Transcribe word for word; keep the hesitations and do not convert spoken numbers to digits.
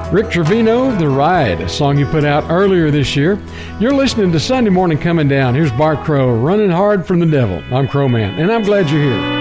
Rick Trevino, The Ride, a song you put out earlier this year. You're listening to Sunday Morning Coming Down. Here's Bart Crow, Running Hard from the Devil. I'm Crowman, and I'm glad you're here.